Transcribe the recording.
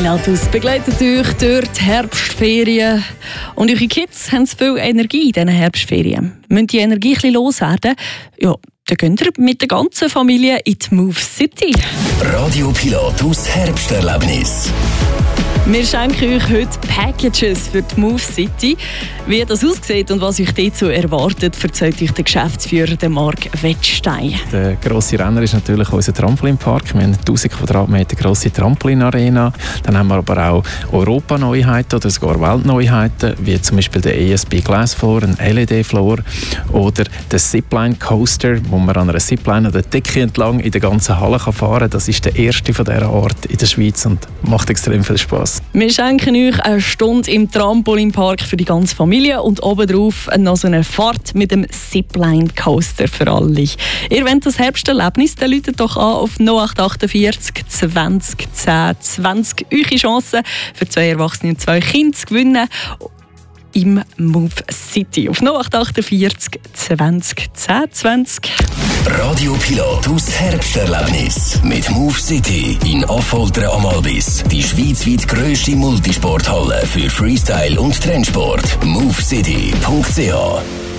Pilatus begleitet euch durch die Herbstferien. Und eure Kids haben viel Energie in diesen Herbstferien. Müssen die Energie ein bisschen loswerden? Ja, dann geht ihr mit der ganzen Familie in die Move City. Radio Pilatus Herbsterlebnis. Wir schenken euch heute Packages für die Move City. Wie das aussieht und was euch dazu erwartet, erzählt euch der Geschäftsführer Marc Wettstein. Der grosse Renner ist natürlich unser Trampolinpark. Wir haben 1000 Quadratmeter grosse Trampolinarena. Dann haben wir aber auch Europa-Neuheiten oder sogar Weltneuheiten, wie zum Beispiel der ESP Glass Floor, ein LED-Floor oder der Zipline Coaster, wo man an einer Zipline oder Decke entlang in der ganzen Halle fahren kann. Das ist der erste von dieser Art in der Schweiz und macht extrem viel Spass. Wir schenken euch eine Stunde im Trampolinpark für die ganze Familie und obendrauf noch so eine Fahrt mit dem Zipline Coaster für alle. Ihr wollt das Herbsterlebnis, dann läutet doch an auf 0848 20 10 20. Eure Chance für 2 Erwachsene und 2 Kinder zu gewinnen im Move City auf 0848 20 10 20. Radio Pilatus Herbsterlebnis mit Move City in Affoltern am Albis. Die schweizweit grösste Multisporthalle für Freestyle und Trendsport. movecity.ch